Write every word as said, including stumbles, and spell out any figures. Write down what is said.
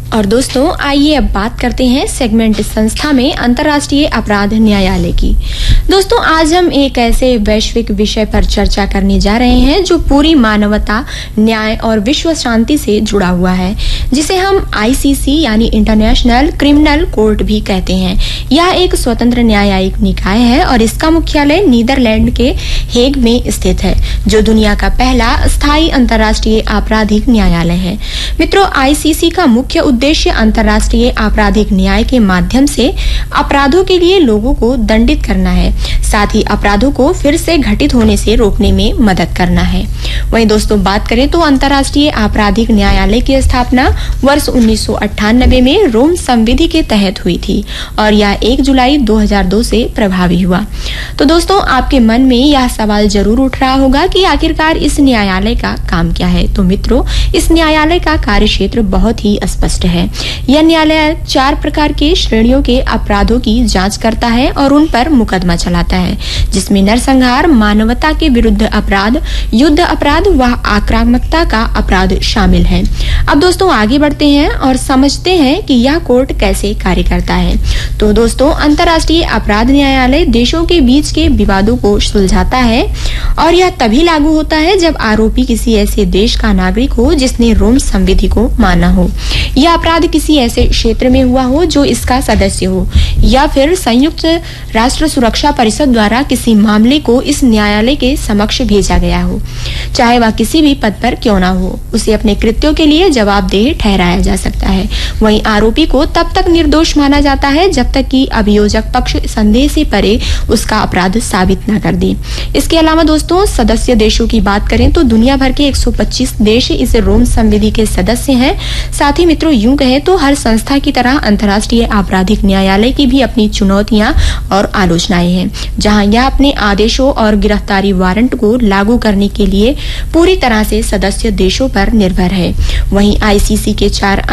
और दोस्तों आइए अब बात करते हैं सेगमेंट संस्था में अंतर्राष्ट्रीय अपराध न्यायालय की। दोस्तों आज हम एक ऐसे वैश्विक विषय पर चर्चा करने जा रहे हैं जो पूरी मानवता, न्याय और विश्व शांति से जुड़ा हुआ है, जिसे हम आई सी सी यानी इंटरनेशनल क्रिमिनल कोर्ट भी कहते हैं। यह एक स्वतंत्र न्यायिक निकाय है और इसका मुख्यालय नीदरलैंड के हेग में स्थित है, जो दुनिया का पहला स्थायी अंतर्राष्ट्रीय आपराधिक न्यायालय है। मित्रों, आई सी सी का मुख्य उद्देश्य अंतर्राष्ट्रीय आपराधिक न्याय के माध्यम से अपराधों के लिए लोगों को दंडित करना है, साथ ही अपराधों को फिर से घटित होने से रोकने में मदद करना है। वहीं दोस्तों बात करें तो अंतर्राष्ट्रीय आपराधिक न्यायालय की स्थापना वर्ष उन्नीस सौ अट्ठानबे में रोम संविधि के तहत हुई थी और यह एक जुलाई दो हज़ार दो से प्रभावी हुआ। तो दोस्तों आपके मन में यह सवाल जरूर उठ रहा होगा कि आखिरकार इस न्यायालय का काम क्या है। तो मित्रों, इस न्यायालय का कार्यक्षेत्र बहुत ही स्पष्ट है। यह न्यायालय चार प्रकार के श्रेणियों के अपराधों की जांच करता है और उन पर मुकदमा चलाता है, जिसमें नरसंहार, मानवता के विरुद्ध अपराध, युद्ध अपराध व आक्रामकता का अपराध शामिल है। अब दोस्तों आगे बढ़ते हैं और समझते हैं कि यह कोर्ट कैसे कार्य करता है। तो दोस्तों अंतर्राष्ट्रीय अपराध न्यायालय देशों के बीच के विवादों को सुलझाता है और यह तभी लागू होता है जब आरोपी किसी ऐसे देश का नागरिक हो जिसने रोम संविधि को माना हो, यह अपराध किसी ऐसे क्षेत्र में हुआ हो जो इसका सदस्य हो, या फिर संयुक्त राष्ट्र सुरक्षा परिषद द्वारा किसी मामले को इस न्यायालय के समक्ष भेजा गया हो, चाहे वह किसी भी पद पर क्यों ना हो। उसे अपने कृत्यों के लिए जवाबदेह ठहराया जा सकता है। वहीं आरोपी को तब तक निर्दोष माना जाता है जब तक कि अभियोजक पक्ष संदेह से परे उसका अपराध साबित न कर दे। इसके अलावा दोस्तों सदस्य देशों की बात करें तो दुनिया भर के एक सौ पच्चीस देश इस रोम संविधि के सदस्य हैं। साथ ही मित्रों यूं कहें तो हर संस्था की तरह अंतर्राष्ट्रीय आपराधिक न्यायालय की भी अपनी चुनौतियां और आलोचनाएं हैं, जहां यह अपने आदेशों और गिरफ्तारी वारंट को लागू करने के लिए पूरी तरह से सदस्य देशों पर निर्भर है। वहीं आई सी सी के चार